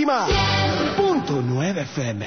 Marítima 100.9 FM.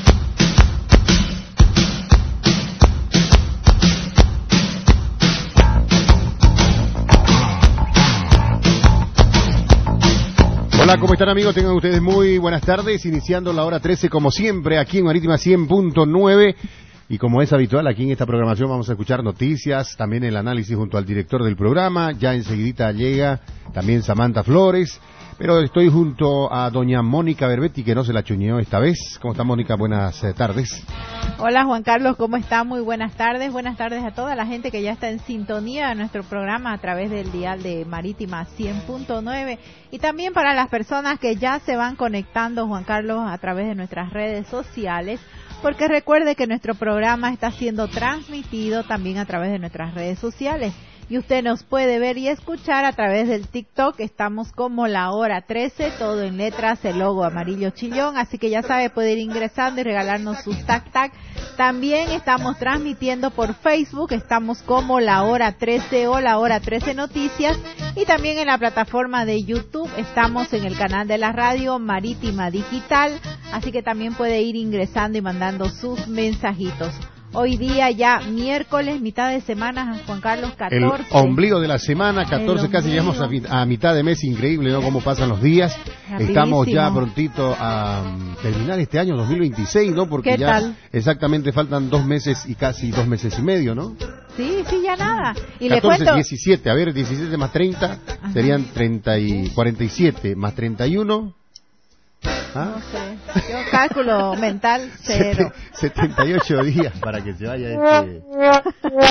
Hola, ¿cómo están, amigos? Tengan ustedes muy buenas tardes, iniciando la hora 13 como siempre aquí en Marítima 100.9. Y como es habitual, aquí en esta programación vamos a escuchar noticias, también el análisis junto al director del programa. Ya enseguidita llega también Samantha Flores, pero estoy junto a doña Mónica Berbetti, que no se la chuñeó esta vez. ¿Cómo está, Mónica? Buenas tardes. Hola, Juan Carlos, ¿cómo está? Muy buenas tardes. Buenas tardes a toda la gente que ya está en sintonía de nuestro programa a través del dial de Marítima 100.9 y también para las personas que ya se van conectando, Juan Carlos, a través de nuestras redes sociales. Porque recuerde que nuestro programa está siendo transmitido también a través de nuestras redes sociales. Y usted nos puede ver y escuchar a través del TikTok. Estamos como la hora 13, todo en letras, el logo amarillo chillón. Así que ya sabe, puede ir ingresando y regalarnos sus tac. También estamos transmitiendo por Facebook. Estamos como la hora 13 o la hora 13 Noticias. Y también en la plataforma de YouTube estamos en el canal de la radio Marítima Digital. Así que también puede ir ingresando y mandando sus mensajitos. Hoy día ya miércoles, mitad de semana, Juan Carlos, 14. El ombligo de la semana, 14, casi llegamos a mitad de mes, increíble, ¿no? Cómo pasan los días. Rapidísimo. Estamos ya prontito a terminar este año 2026, ¿no? Porque ya tal? Exactamente faltan 2 meses y casi 2 meses y medio, ¿no? Sí, ya nada. Y 14, le cuento... 17, a ver, 17 más 30, ajá, serían 47 más 31... ¿Ah? No sé, yo cálculo mental 0. 78 días para que se vaya De verdad,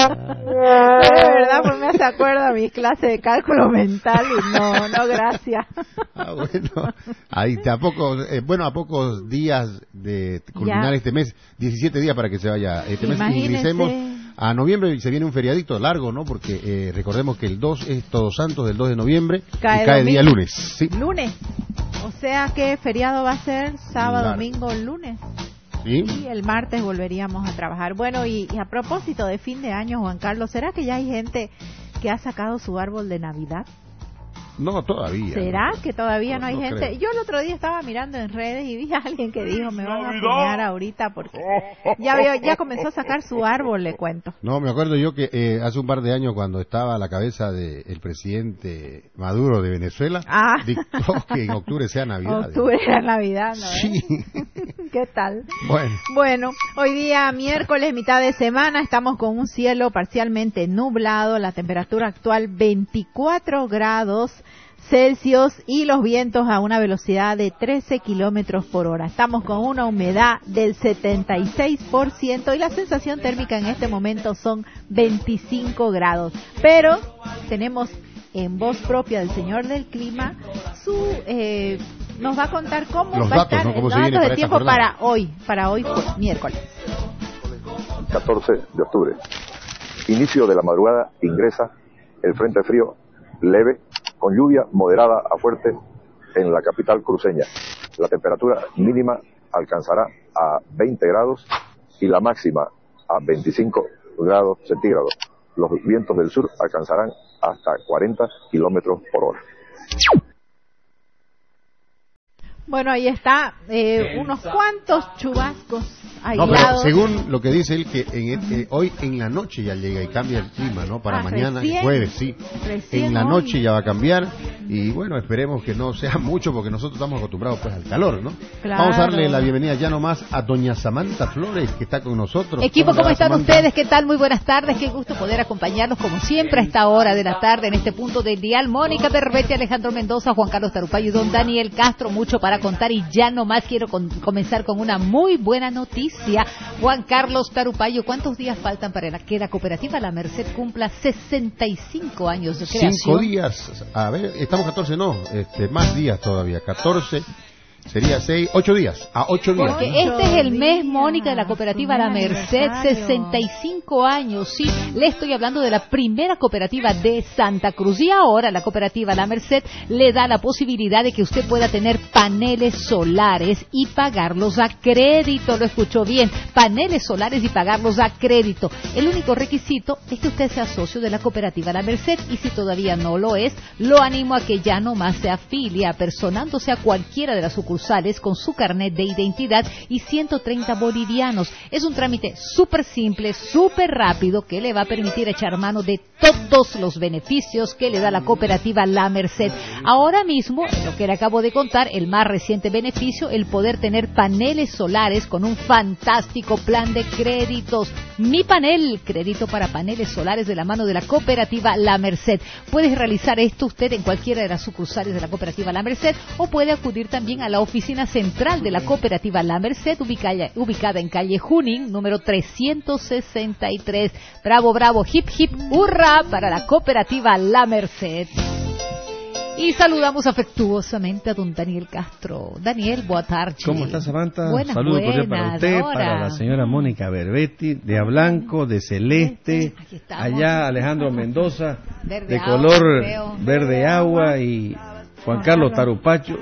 pues me hace acuerdo a mis clases de cálculo mental y no, gracias. Bueno, ahí a pocos días de culminar este mes, 17 días para que se vaya este mes. Ingresemos a noviembre y se viene un feriadito largo, ¿no? Porque recordemos que el 2 es Todos Santos, del 2 de noviembre, cae día lunes. ¿Sí? Lunes. O sea que feriado va a ser sábado, domingo, lunes. ¿Sí? Y el martes volveríamos a trabajar. Bueno, y a propósito de fin de año, Juan Carlos, ¿será que ya hay gente que ha sacado su árbol de Navidad? No, todavía. ¿Será que todavía no hay gente? Creo. Yo el otro día estaba mirando en redes y vi a alguien que dijo, me van a puñar ahorita porque ya comenzó a sacar su árbol, le cuento. No, me acuerdo yo que hace un par de años, cuando estaba a la cabeza del presidente Maduro de Venezuela, dictó que en octubre sea Navidad. Octubre era Navidad, ¿no? Sí. ¿Qué tal? Bueno, hoy día miércoles, mitad de semana, estamos con un cielo parcialmente nublado, la temperatura actual 24 grados Celsius y los vientos a una velocidad de 13 kilómetros por hora. Estamos con una humedad del 76% y la sensación térmica en este momento son 25 grados. Pero tenemos en voz propia del señor del clima nos va a contar cómo los va datos, a estar ¿no? ¿Cómo los se viene datos de tiempo para hoy miércoles. 14 de octubre. Inicio de la madrugada ingresa el frente frío leve con lluvia moderada a fuerte en la capital cruceña. La temperatura mínima alcanzará a 20 grados y la máxima a 25 grados centígrados. Los vientos del sur alcanzarán hasta 40 kilómetros por hora. Bueno, ahí está, unos cuantos chubascos aislados. No, pero según lo que dice él, que hoy en la noche ya llega y cambia el clima, ¿no? Para mañana, jueves, sí. En la noche ya va a cambiar y bueno, esperemos que no sea mucho porque nosotros estamos acostumbrados pues al calor, ¿no? Claro. Vamos a darle la bienvenida ya nomás a doña Samantha Flores, que está con nosotros. Equipo, ¿cómo están Samantha? ustedes? ¿Qué tal? Muy buenas tardes, qué gusto poder acompañarlos como siempre a esta hora de la tarde en este punto del dial. Mónica Berbetti, Alejandro Mendoza, Juan Carlos Tarupayo y don Daniel Castro, mucho para contar y ya nomás quiero comenzar con una muy buena noticia. Juan Carlos Tarupayo, ¿cuántos días faltan para que la cooperativa La Merced cumpla 65 años de creación? 5 días, a ver, estamos 14, no, más días todavía, 14, sería 6, 8 días, a 8 días. Porque este es el mes, Mónica, de la cooperativa La Merced, 65 años, sí. Le estoy hablando de la primera cooperativa de Santa Cruz. Y ahora la cooperativa La Merced le da la posibilidad de que usted pueda tener paneles solares y pagarlos a crédito. Lo escuchó bien, paneles solares y pagarlos a crédito. El único requisito es que usted sea socio de la cooperativa La Merced, y si todavía no lo es, lo animo a que ya nomás se afilie apersonándose a cualquiera de las sucursales con su carnet de identidad y 130 bolivianos. Es un trámite súper simple, súper rápido, que le va a permitir echar mano de todos los beneficios que le da la cooperativa La Merced. Ahora mismo, lo que le acabo de contar, el más reciente beneficio, el poder tener paneles solares con un fantástico plan de créditos. Mi Panel, crédito para paneles solares de la mano de la cooperativa La Merced. Puedes realizar esto usted en cualquiera de las sucursales de la cooperativa La Merced, o puede acudir también a la oficina central de la cooperativa La Merced, ubicada en calle Junín, número 363. Bravo, bravo, hip, hip, hurra para la cooperativa La Merced. Y saludamos afectuosamente a don Daniel Castro. Daniel, buenas tardes. ¿Cómo está, Samantha? Buenas, Saludos cordiales para usted, Dora. para la señora Mónica Berbetti, de a blanco, de celeste, allá Alejandro Mendoza, Verde de agua, color creo. verde agua, y Juan Carlos Tarupayo,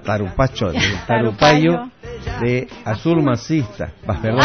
de azul macista. Perdón.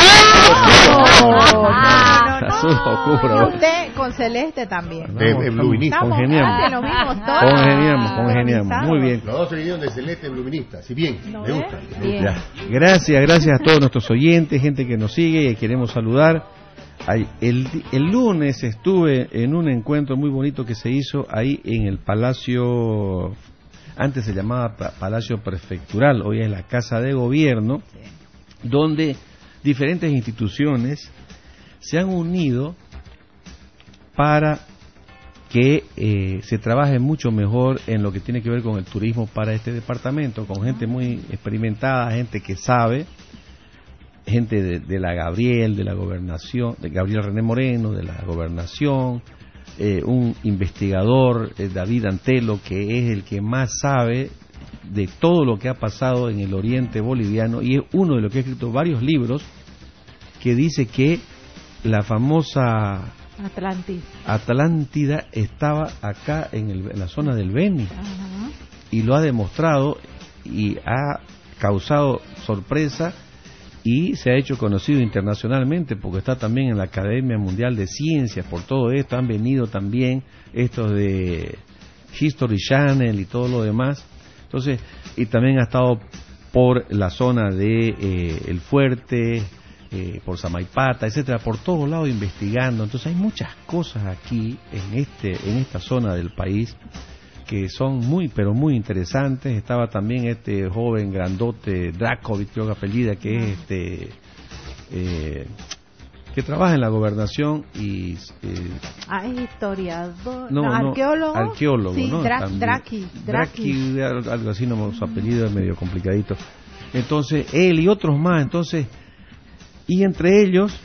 Azul oscuro. Usted con celeste también. Bluminista. Congeniamos. Lo mismo todos. Congeniamos. Muy bien. Los dos se vinieron de celeste bluminista. Si bien, me gusta. Bien. Ya. Gracias a todos nuestros oyentes, gente que nos sigue, y queremos saludar. El lunes estuve en un encuentro muy bonito que se hizo ahí en el Palacio, antes se llamaba Palacio Prefectural, hoy es la Casa de Gobierno, donde diferentes instituciones se han unido para que se trabaje mucho mejor en lo que tiene que ver con el turismo para este departamento, con gente muy experimentada, gente que sabe, gente de la Gabriel, de la gobernación, de Gabriel René Moreno, de la gobernación, un investigador, David Antelo, que es el que más sabe de todo lo que ha pasado en el oriente boliviano, y es uno de los que ha escrito varios libros, que dice que la famosa Atlántida estaba acá en la zona del Beni. Ajá. Y lo ha demostrado y ha causado sorpresa, y se ha hecho conocido internacionalmente porque está también en la Academia Mundial de Ciencias. Por todo esto han venido también estos de History Channel y todo lo demás. Entonces, y también ha estado por la zona de El Fuerte, por Samaipata, etcétera, por todos lados investigando. Entonces hay muchas cosas aquí en esta zona del país que son muy, pero muy interesantes. Estaba también este joven grandote, Dracovic, creo que apellida, que es que trabaja en la gobernación y... Es historiador, arqueólogo, sí, ¿no? Draki, algo así, no, su apellido es medio complicadito. Entonces, él y otros más, entonces, y entre ellos,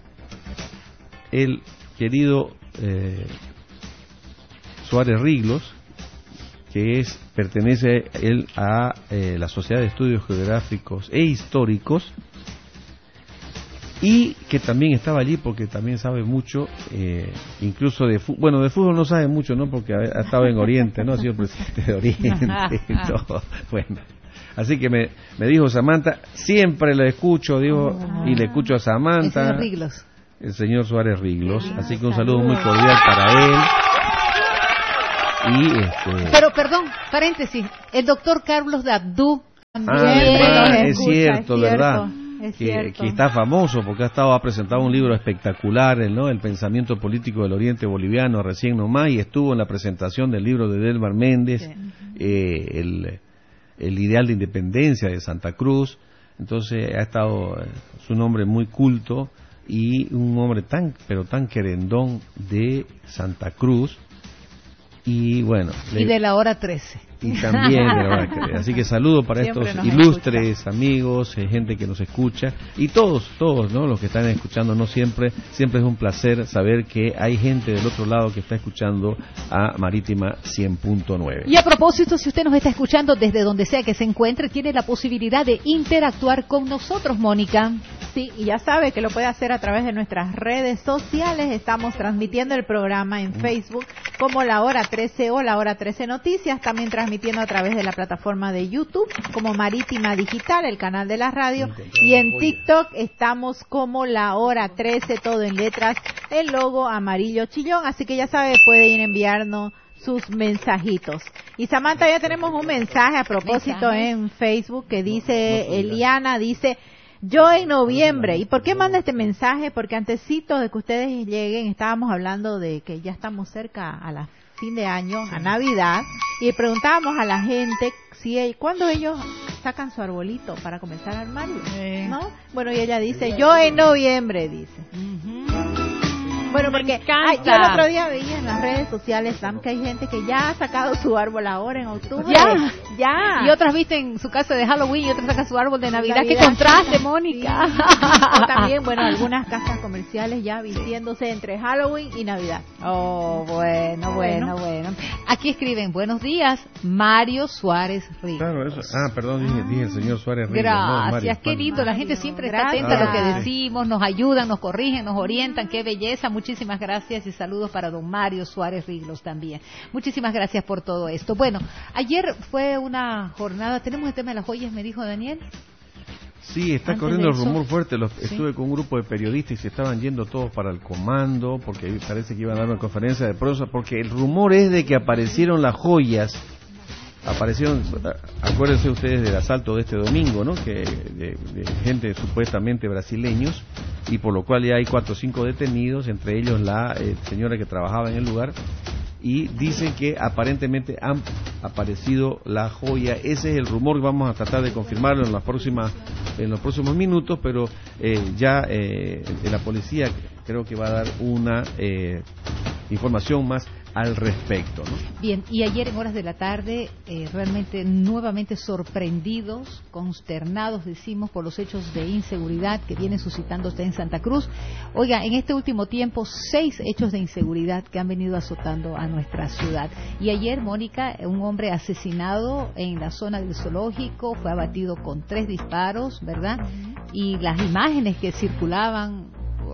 el querido Suárez Riglos, que pertenece él a la Sociedad de Estudios Geográficos e Históricos, y que también estaba allí porque también sabe mucho, incluso de fútbol no sabe mucho, ¿no? Porque ha estado en Oriente, ¿no? Ha sido presidente de Oriente y todo. Bueno, así que me dijo Samantha, siempre le escucho, digo, y le escucho a Samantha, el señor Suárez Riglos, así que un saludo muy cordial para él. Pero, perdón, paréntesis, el doctor Carlos de Abdú también es cierto, ¿verdad? Que está famoso porque ha presentado un libro espectacular, ¿no? El pensamiento político del Oriente Boliviano, recién nomás, y estuvo en la presentación del libro de Delmar Méndez, el ideal de independencia de Santa Cruz. Entonces ha estado su nombre muy culto, y un hombre tan querendón de Santa Cruz. Y bueno, y de la hora 13. Y también de la hora querida. Así que saludo para Siempre estos nos ilustres amigos, gente que nos escucha, y todos, ¿no? Los que están escuchando, no siempre es un placer saber que hay gente del otro lado que está escuchando a Marítima 100.9. Y a propósito, si usted nos está escuchando desde donde sea que se encuentre, tiene la posibilidad de interactuar con nosotros, Mónica. Sí, y ya sabe que lo puede hacer a través de nuestras redes sociales. Estamos transmitiendo el programa en Facebook como La Hora 13 o La Hora 13 Noticias, también transmitiendo a través de la plataforma de YouTube como Marítima Digital, el canal de la radio, y en TikTok estamos como La Hora 13, todo en letras, el logo amarillo chillón, así que ya sabe, puede ir enviarnos sus mensajitos. Y Samantha, ya tenemos un mensaje a propósito en Facebook que dice, Eliana dice: yo en noviembre. ¿Y por qué manda este mensaje? Porque antesito de que ustedes lleguen estábamos hablando de que ya estamos cerca a la fin de año, a Navidad, y preguntábamos a la gente cuándo ellos sacan su arbolito para comenzar a armarlo, ¿no? Bueno, y ella dice, yo en noviembre, dice. Bueno, porque yo el otro día veía en las redes sociales, Sam, que hay gente que ya ha sacado su árbol ahora en octubre. Ya. Y otras visten su casa de Halloween y otras sacan su árbol de Navidad. ¡Qué contraste, Mónica! Sí. O también, bueno, algunas casas comerciales ya vistiéndose entre Halloween y Navidad. Oh, bueno. Aquí escriben, buenos días, Mario Suárez Ríos. Claro, eso. Perdón, dije el señor Suárez Ríos. Gracias, qué lindo, la gente siempre está atenta a lo que decimos, nos ayudan, nos corrigen, nos orientan, qué belleza. Muchísimas gracias y saludos para don Mario Suárez Riglos también. Muchísimas gracias por todo esto. Bueno, ayer fue una jornada, tenemos el tema de las joyas, me dijo Daniel. Sí, está corriendo el rumor fuerte. Estuve con un grupo de periodistas y se estaban yendo todos para el comando porque parece que iban a dar una conferencia de prensa, porque el rumor es de que aparecieron las joyas. Acuérdense ustedes del asalto de este domingo, ¿no? Que de gente supuestamente brasileños, y por lo cual ya hay 4 o 5 detenidos, entre ellos la señora que trabajaba en el lugar, y dicen que aparentemente han aparecido la joya. Ese es el rumor, vamos a tratar de confirmarlo en los próximos minutos, pero ya la policía creo que va a dar una información más al respecto, ¿no? Bien, y ayer en horas de la tarde, realmente nuevamente sorprendidos, consternados, decimos, por los hechos de inseguridad que vienen suscitándose en Santa Cruz. Oiga, en este último tiempo, 6 hechos de inseguridad que han venido azotando a nuestra ciudad. Y ayer, Mónica, un hombre asesinado en la zona del zoológico, fue abatido con 3 disparos, ¿verdad? Y las imágenes que circulaban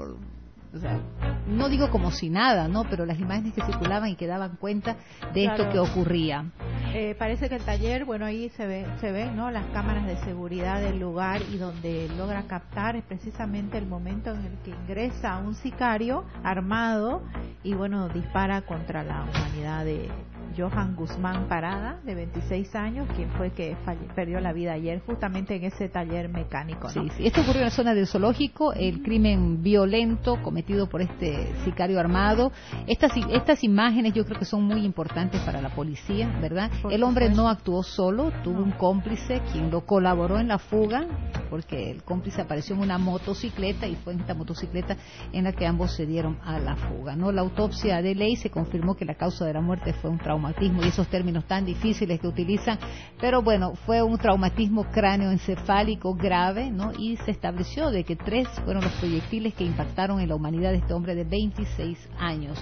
o sea, no digo como si nada, ¿no? Pero las imágenes que circulaban y que daban cuenta de esto que ocurría. Parece que el taller, bueno, ahí se ve, ¿no? Las cámaras de seguridad del lugar, y donde logra captar es precisamente el momento en el que ingresa un sicario armado y, bueno, dispara contra la humanidad de Johan Guzmán Parada, de 26 años, quien fue que perdió la vida ayer justamente en ese taller mecánico, ¿no? Sí. Esto ocurrió en la zona del zoológico, el crimen violento cometido por este sicario armado. Estas imágenes yo creo que son muy importantes para la policía, ¿verdad? El hombre no actuó solo, tuvo un cómplice quien lo colaboró en la fuga, porque el cómplice apareció en una motocicleta y fue en esta motocicleta en la que ambos se dieron a la fuga, ¿no? La autopsia de ley se confirmó que la causa de la muerte fue un traumatismo, y esos términos tan difíciles que utilizan, pero bueno, fue un traumatismo cráneoencefálico grave, ¿no? Y se estableció de que 3 fueron los proyectiles que impactaron en la humanidad de este hombre de 26 años.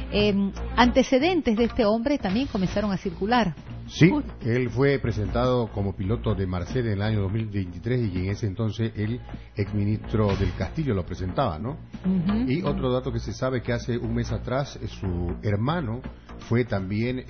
Antecedentes de este hombre también comenzaron a circular. Sí, él fue presentado como piloto de Marcel en el año 2023, y en ese entonces el exministro del Castillo lo presentaba, ¿no? Y otro dato que se sabe, que hace un mes atrás su hermano fue también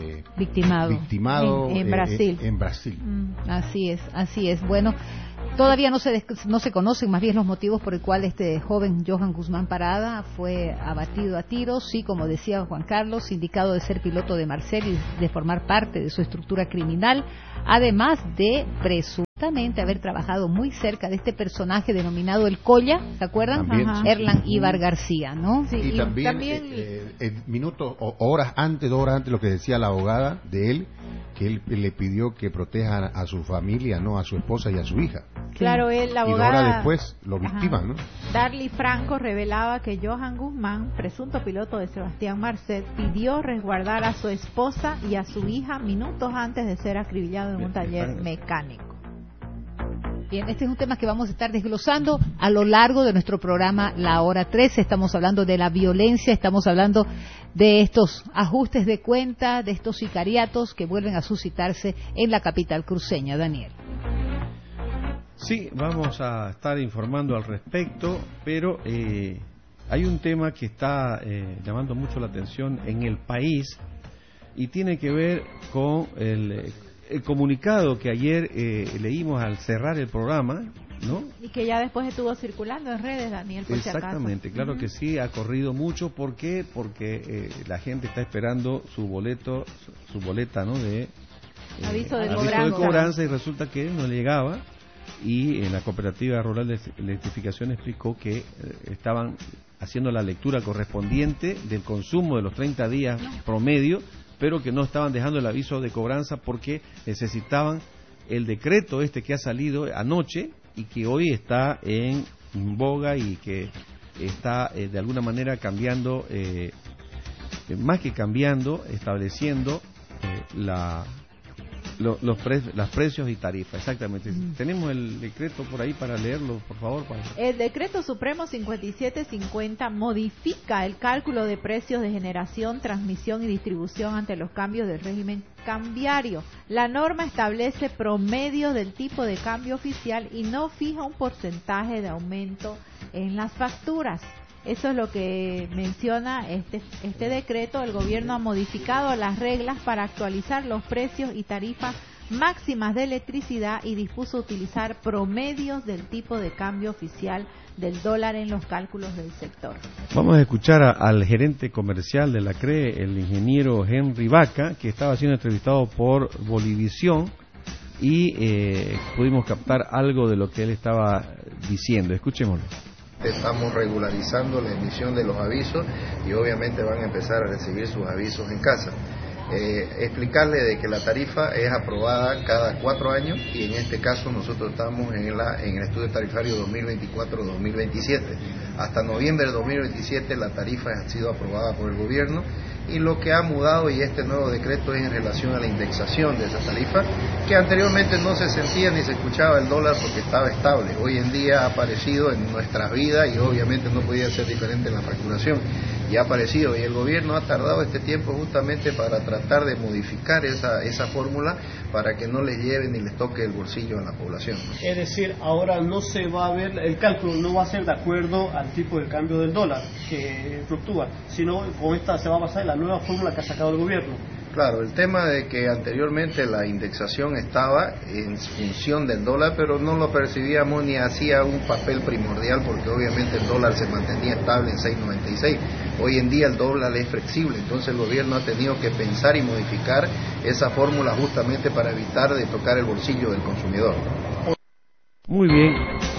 victimado en Brasil. En Brasil. Así es. Bueno, todavía no se conocen más bien los motivos por el cual este joven Johan Guzmán Parada fue abatido a tiros. Sí, como decía Juan Carlos, indicado de ser piloto de Marcel y de formar parte de su estructura criminal, además de haber trabajado muy cerca de este personaje denominado el Colla, ¿se acuerdan? También, Ajá. sí. Erlan Ibar García, ¿no? Sí, Y también, minutos o horas antes, 2 horas antes, lo que decía la abogada de él, que él le pidió que proteja a su familia, no a su esposa y a su hija. Claro, él, la Y 2 abogada... horas después lo victiman, ¿no? Darly Franco revelaba que Johan Guzmán, presunto piloto de Sebastián Marcet, pidió resguardar a su esposa y a su hija minutos antes de ser acribillado en un taller mecánico. Bien, este es un tema que vamos a estar desglosando a lo largo de nuestro programa La Hora 13. Estamos hablando de la violencia, estamos hablando de estos ajustes de cuenta, de estos sicariatos que vuelven a suscitarse en la capital cruceña. Daniel. Sí, vamos a estar informando al respecto, pero hay un tema que está llamando mucho la atención en el país y tiene que ver con el comunicado que ayer leímos al cerrar el programa, ¿no? Y que ya después estuvo circulando en redes, Daniel, por Exactamente, si acaso. claro que sí, ha corrido mucho. ¿Por qué? Porque la gente está esperando su boleta, ¿no? De aviso de cobranza, y resulta que no le llegaba. Y en la Cooperativa Rural de Electrificación explicó que estaban haciendo la lectura correspondiente del consumo de los 30 días promedio, pero que no estaban dejando el aviso de cobranza porque necesitaban el decreto que ha salido anoche y que hoy está en boga y que está de alguna manera cambiando, más que cambiando, estableciendo los precios y tarifas. Exactamente. Tenemos el decreto por ahí para leerlo, por favor. El decreto supremo 5750 modifica el cálculo de precios de generación, transmisión y distribución ante los cambios del régimen cambiario. La norma establece promedio del tipo de cambio oficial y no fija un porcentaje de aumento en las facturas. Eso es lo que menciona este decreto. El gobierno ha modificado las reglas para actualizar los precios y tarifas máximas de electricidad y dispuso utilizar promedios del tipo de cambio oficial del dólar en los cálculos del sector. Vamos a escuchar al gerente comercial de la CRE, el ingeniero Henry Vaca, que estaba siendo entrevistado por Bolivisión y pudimos captar algo de lo que él estaba diciendo. Escuchémoslo. Estamos regularizando la emisión de los avisos y obviamente van a empezar a recibir sus avisos en casa. Explicarle de que la tarifa es aprobada cada 4 años y en este caso nosotros estamos en el estudio tarifario 2024-2027. Hasta noviembre de 2027 la tarifa ha sido aprobada por el gobierno y lo que ha mudado y este nuevo decreto es en relación a la indexación de esa tarifa, que anteriormente no se sentía ni se escuchaba el dólar porque estaba estable. Hoy en día ha aparecido en nuestras vidas y obviamente no podía ser diferente en la facturación. Y ha aparecido y el gobierno ha tardado este tiempo justamente para tratar de modificar esa fórmula para que no les lleve ni les toque el bolsillo a la población. Es decir, ahora no se va a ver, el cálculo no va a ser de acuerdo al tipo de cambio del dólar que fluctúa, sino con esta se va a basar en la nueva fórmula que ha sacado el gobierno. Claro, el tema de que anteriormente la indexación estaba en función del dólar, pero no lo percibíamos ni hacía un papel primordial porque obviamente el dólar se mantenía estable en 6.96. Hoy en día el dólar es flexible, entonces el gobierno ha tenido que pensar y modificar esa fórmula justamente para evitar de tocar el bolsillo del consumidor. Muy bien.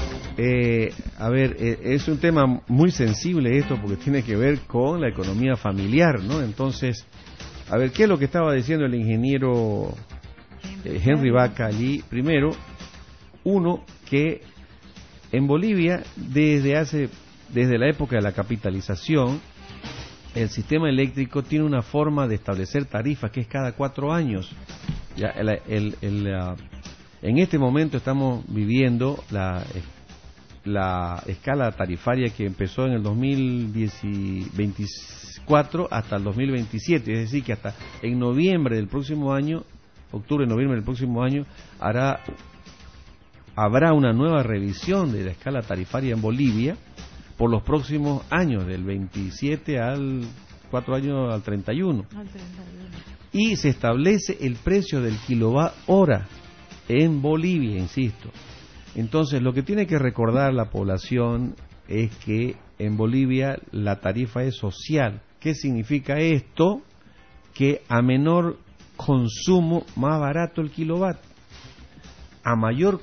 Es un tema muy sensible esto porque tiene que ver con la economía familiar, ¿no? Entonces, a ver, ¿qué es lo que estaba diciendo el ingeniero Henry Vaca allí? Primero, que en Bolivia, desde la época de la capitalización, el sistema eléctrico tiene una forma de establecer tarifas que es cada 4 años. Ya, en este momento estamos viviendo la escala tarifaria que empezó en el 2024 hasta el 2027, es decir, que hasta en noviembre del próximo año, octubre-noviembre del próximo año, habrá una nueva revisión de la escala tarifaria en Bolivia por los próximos años, del 27 al 4 años al 31. Y se establece el precio del kilowatt hora en Bolivia, insisto. Entonces, lo que tiene que recordar la población es que en Bolivia la tarifa es social. ¿Qué significa esto? Que a menor consumo, más barato el kilowatt. A mayor